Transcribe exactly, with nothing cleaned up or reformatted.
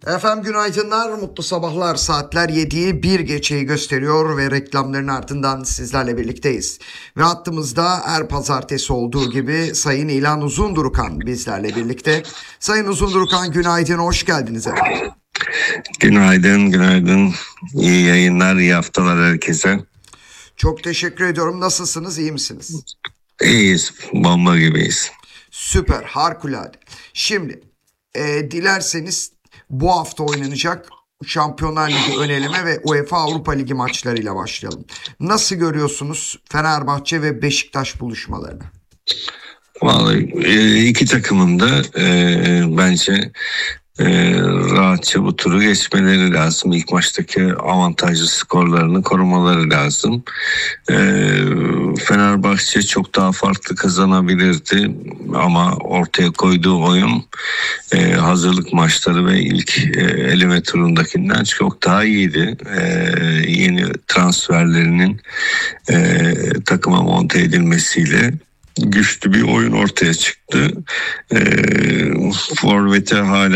Efendim günaydınlar, mutlu sabahlar. Saatler yediyi bir geçeyi gösteriyor ve reklamların ardından sizlerle birlikteyiz. Ve hattımızda her pazartesi olduğu gibi Sayın İlhan Uzundurukan bizlerle birlikte. Sayın Uzundurukan günaydın, hoş geldiniz efendim. Günaydın, günaydın. İyi yayınlar, iyi haftalar herkese. Çok teşekkür ediyorum. Nasılsınız, iyi misiniz? İyiyiz, bomba gibiyiz. Süper, harikulade. Şimdi e, dilerseniz bu hafta oynanacak Şampiyonlar Ligi ön eleme ve UEFA Avrupa Ligi maçlarıyla başlayalım. Nasıl görüyorsunuz Fenerbahçe ve Beşiktaş buluşmalarını? Vallahi e, iki takımın da e, bence e, rahatça bu turu geçmeleri lazım. İlk maçtaki avantajlı skorlarını korumaları lazım. E, Fenerbahçe çok daha farklı kazanabilirdi ama ortaya koyduğu oyun e, hazırlık maçları ve ilk e, eleme turundakinden çok daha iyiydi. E, yeni transferlerinin e, takıma monte edilmesiyle güçlü bir oyun ortaya çıktı. E, Forvet'e hala